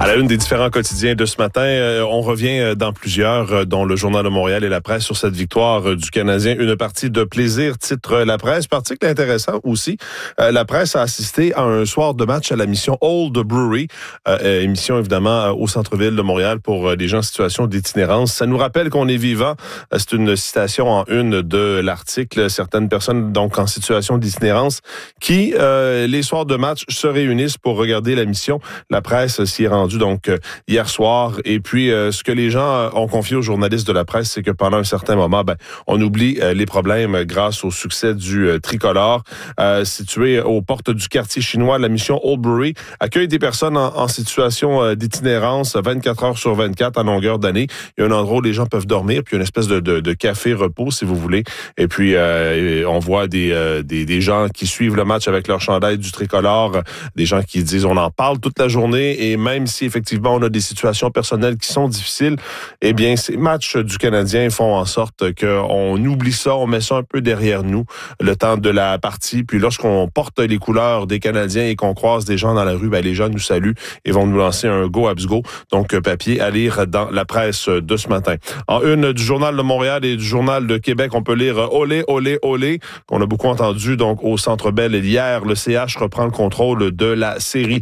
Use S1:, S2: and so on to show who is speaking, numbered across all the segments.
S1: À la une des différents quotidiens de ce matin, on revient dans plusieurs, dont le Journal de Montréal et La Presse, sur cette victoire du Canadien. Une partie de plaisir, titre La Presse. Article intéressant aussi. La Presse a assisté à un soir de match à la mission Old Brewery, émission évidemment au centre-ville de Montréal pour les gens en situation d'itinérance. Ça nous rappelle qu'on est vivant. C'est une citation en une de l'article. Certaines personnes donc en situation d'itinérance qui, les soirs de match, se réunissent pour regarder la mission. La Presse s'y est rendue donc hier soir. Et puis, ce que les gens ont confié aux journalistes de la presse, c'est que pendant un certain moment, on oublie les problèmes grâce au succès du tricolore. Situé aux portes du quartier chinois, la mission Old Brewery accueille des personnes en situation d'itinérance 24 heures sur 24 en longueur d'année. Il y a un endroit où les gens peuvent dormir, puis une espèce de café-repos, si vous voulez. Et puis, on voit des gens qui suivent le match avec leur chandail du tricolore, des gens qui disent on en parle toute la journée, et même si effectivement on a des situations personnelles qui sont difficiles, eh bien ces matchs du Canadien font en sorte qu'on oublie ça, on met ça un peu derrière nous le temps de la partie, puis lorsqu'on porte les couleurs des Canadiens et qu'on croise des gens dans la rue, les gens nous saluent et vont nous lancer un go abs go. Donc papier à lire dans la presse de ce matin. En une du Journal de Montréal et du Journal de Québec, on peut lire olé, olé, olé, qu'on a beaucoup entendu donc au Centre Bell hier. Le CH reprend le contrôle de la série.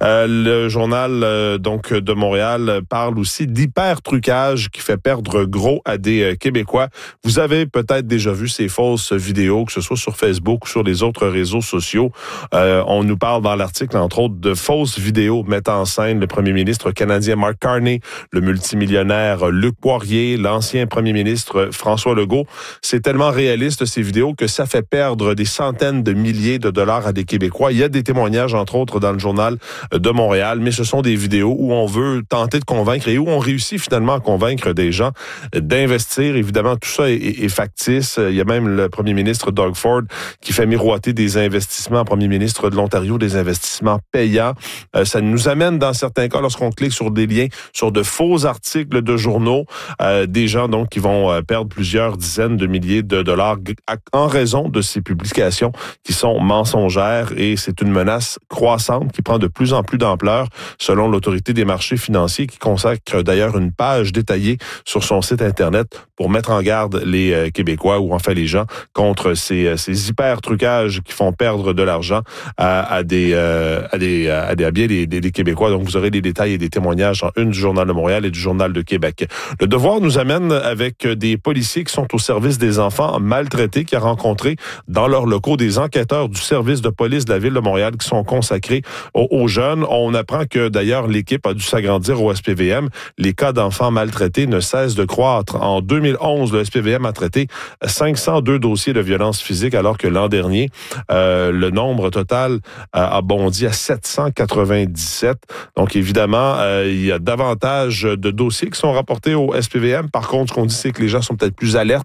S1: Le journal donc de Montréal parle aussi d'hyper-trucage qui fait perdre gros à des Québécois. Vous avez peut-être déjà vu ces fausses vidéos, que ce soit sur Facebook ou sur les autres réseaux sociaux. On nous parle dans l'article, entre autres, de fausses vidéos mettant en scène le premier ministre canadien Mark Carney, le multimillionnaire Luc Poirier, l'ancien premier ministre François Legault. C'est tellement réaliste, ces vidéos, que ça fait perdre des centaines de milliers de dollars à des Québécois. Il y a des témoignages, entre autres, dans le Journal de Montréal, mais ce sont des vidéos où on veut tenter de convaincre et où on réussit finalement à convaincre des gens d'investir. Évidemment, tout ça est factice. Il y a même le premier ministre Doug Ford qui fait miroiter des investissements, premier ministre de l'Ontario, des investissements payants. Ça nous amène, dans certains cas, lorsqu'on clique sur des liens, sur de faux articles de journaux, des gens donc qui vont perdre plusieurs dizaines de milliers de dollars en raison de ces publications qui sont mensongères, et c'est une menace croissante qui prend de plus en plus d'ampleur selon l'Autorité des marchés financiers, qui consacre d'ailleurs une page détaillée sur son site Internet pour mettre en garde les Québécois, ou enfin les gens, contre ces hyper-trucages qui font perdre de l'argent à bien des Québécois. Donc vous aurez des détails et des témoignages en une du Journal de Montréal et du Journal de Québec. Le Devoir nous amène avec des policiers qui sont au service des enfants maltraités, qui a rencontré dans leurs locaux des enquêteurs du service de police de la Ville de Montréal qui sont consacrés aux jeunes. On apprend que d'ailleurs l'équipe a dû s'agrandir au SPVM. Les cas d'enfants maltraités ne cessent de croître. En 2011, le SPVM a traité 502 dossiers de violence physique, alors que l'an dernier, le nombre total a bondi à 797. Donc évidemment, il y a davantage de dossiers qui sont rapportés au SPVM. Par contre, ce qu'on dit, c'est que les gens sont peut-être plus alertes